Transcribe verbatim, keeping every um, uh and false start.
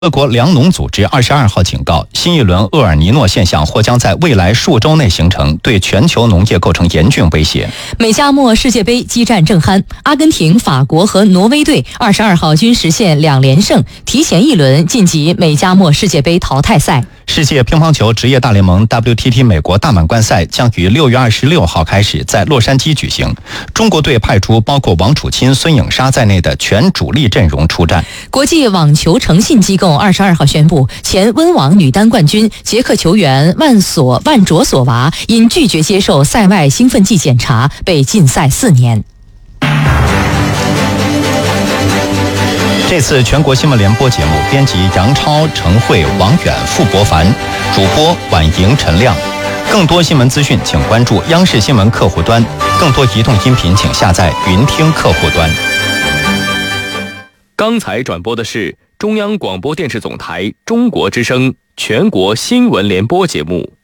俄国粮农组织二十二号警告，新一轮厄尔尼诺现象或将在未来数周内形成，对全球农业构成严峻威胁。 美加墨世界杯激战正酣，阿根廷、法国和挪威队二十二号均实现两连胜，提前一轮晋级美加墨世界杯淘汰赛。 世界乒乓球职业大联盟 W T T 美国大满贯赛将于六月二十六号开始在洛杉矶举行。中国队派出包括王楚钦、孙颖莎在内的全主力阵容出战。 国际网球诚信机构二十二号宣布，前温网女单冠军捷克球员万索万卓索娃因拒绝接受赛外兴奋剂检查，被禁赛四年。 这次全国新闻联播节目编辑杨超、程慧、王远、傅博凡，主播婉莹、陈亮。更多新闻资讯请关注央视新闻客户端，更多移动音频请下载云听客户端。 刚才转播的是中央广播电视总台中国之声全国新闻联播节目。